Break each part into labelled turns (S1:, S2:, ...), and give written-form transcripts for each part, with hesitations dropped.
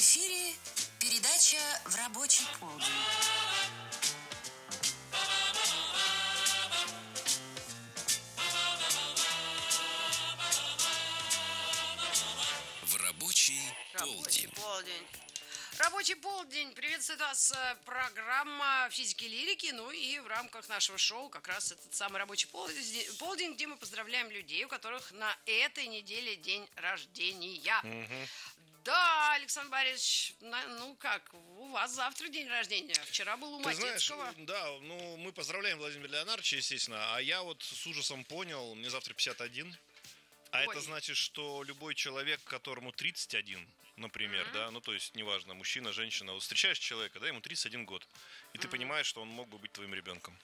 S1: эфире передача «В рабочий полдень».
S2: В рабочий полдень.
S3: Рабочий полдень. Приветствует вас программа физики и лирики. Ну и в рамках нашего шоу как раз этот самый рабочий полдень, где мы поздравляем людей, у которых на этой неделе день рождения. Да, Александр Борисович, ну как, у вас завтра день рождения. Вчера был у Матецкого.
S4: Да, ну мы поздравляем Владимира Леонардовича, естественно. А я вот с ужасом понял, мне завтра 51. А это значит, что любой человек, которому 31, например, да, ну то есть, неважно, мужчина, женщина, вот встречаешь человека, да, ему 31 год, и ты понимаешь, что он мог бы быть твоим ребенком.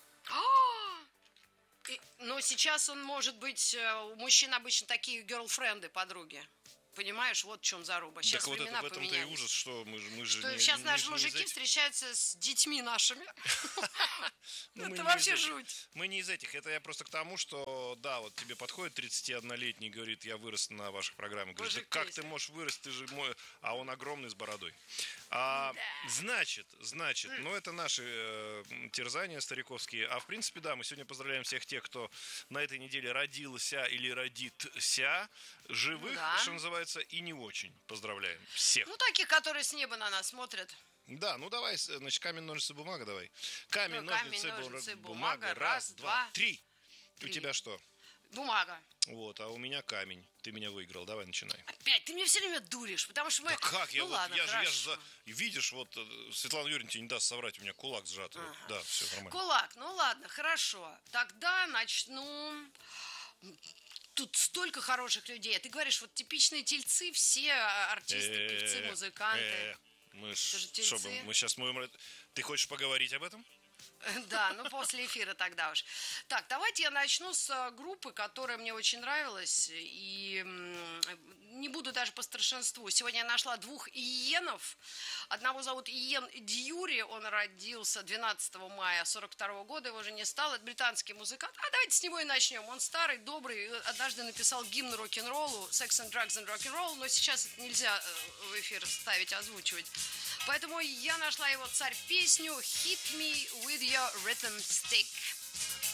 S3: Но сейчас он может быть, у мужчин обычно такие герлфренды, подруги. Понимаешь, вот в чем заруба. Сейчас
S4: так
S3: времена
S4: вот в этом-то и ужас, что мы же
S3: что
S4: не,
S3: сейчас
S4: мы
S3: наши
S4: же
S3: мужики встречаются с детьми нашими. Это
S4: мы
S3: вообще
S4: не из этих.
S3: жуть.
S4: Мы не из этих. Это я просто к тому, что, да, вот тебе подходит 31-летний и говорит, я вырос на ваших программах. Говоришь, да как ты можешь вырасти, ты же мой... А он огромный с бородой. Значит, ну это наши терзания стариковские. А в принципе, да, мы сегодня поздравляем всех тех, кто на этой неделе родился или родится живых, что называется, и не очень. Поздравляем всех.
S3: Ну, таких, которые с неба на нас смотрят.
S4: Да, ну давай, значит, камень, ножницы, бумага давай. Камень, ножницы, бумага. Раз, два, три. У тебя что?
S3: Бумага.
S4: Вот, а у меня камень. Ты меня выиграл. Давай, начинай.
S3: Опять, ты меня все время дуришь, потому что мы...
S4: Да как?
S3: Ну ладно, хорошо.
S4: Видишь, вот Светлана Юрьевна тебе не даст соврать, у меня кулак сжат. Вот. Да, все нормально.
S3: Кулак, ну ладно, хорошо. Тогда начну... Тут столько хороших людей. Ты говоришь, вот типичные тельцы, все артисты, певцы, музыканты.
S4: Мы сейчас... Ты хочешь поговорить об этом?
S3: Да, ну после эфира тогда уж. Так, давайте я начну с группы, которая мне очень нравилась. И не буду даже по старшинству. Сегодня я нашла двух Иенов. Одного зовут Иен Дьюри. Он родился 12 мая 42 года. Его уже не стало. Это британский музыкант. А давайте с него и начнем. Он старый, добрый. Однажды написал гимн рок-н-роллу. Sex and Drugs and Rock'n'Roll. Но сейчас это нельзя в эфир ставить, озвучивать. Поэтому я нашла его царь-песню «Hit Me With Your Rhythm Stick».